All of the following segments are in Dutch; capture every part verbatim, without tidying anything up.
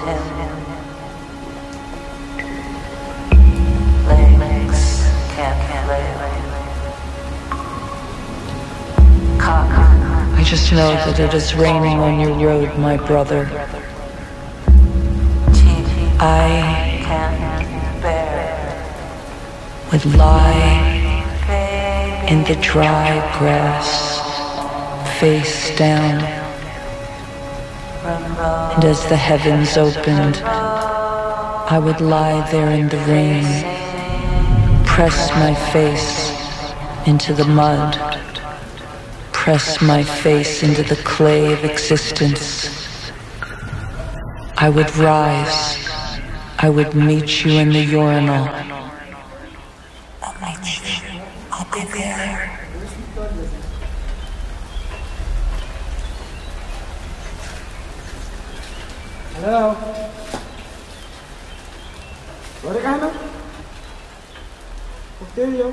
I just know that it is raining on your road, my brother. I would lie in the dry grass, face down, and as the heavens opened, I would lie there in the rain, press my face into the mud, press my face into the clay of existence. I would rise. I would meet you in the urinal. I'll meet you. I'll be there. Hello. Waar ga je nou? Stereo.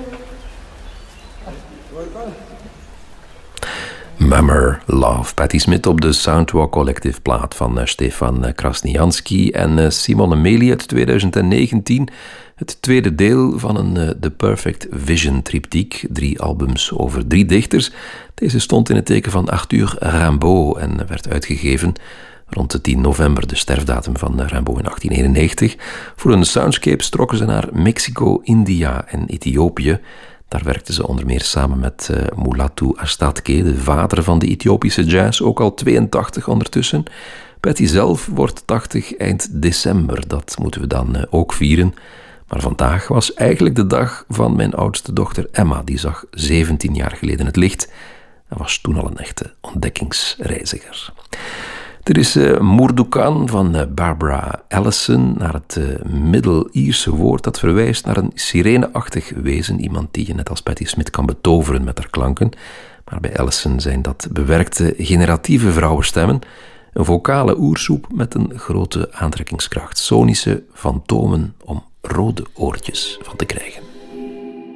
Mummer Love, Patti Smith op de Soundwalk Collective plaat van uh, Stefan Krasniansky en uh, Simone Meli uit twintig negentien. Het tweede deel van een uh, The Perfect Vision triptiek, drie albums over drie dichters. Deze stond in het teken van Arthur Rimbaud en werd uitgegeven rond de tien november, de sterfdatum van Rimbaud in achttien eenennegentig. Voor hun soundscapes trokken ze naar Mexico, India en Ethiopië. Daar werkte ze onder meer samen met uh, Mulatu Astatke, de vader van de Ethiopische jazz, ook al tweeëntachtig ondertussen. Patti zelf wordt tachtig eind december, dat moeten we dan uh, ook vieren. Maar vandaag was eigenlijk de dag van mijn oudste dochter Emma, die zag zeventien jaar geleden het licht en was toen al een echte ontdekkingsreiziger. Er is uh, Moordukan van uh, Barbara Ellison, naar het uh, Middel-Ierse woord dat verwijst naar een sireneachtig wezen, iemand die je net als Patti Smith kan betoveren met haar klanken. Maar bij Ellison zijn dat bewerkte generatieve vrouwenstemmen, een vocale oersoep met een grote aantrekkingskracht, sonische fantomen om rode oortjes van te krijgen.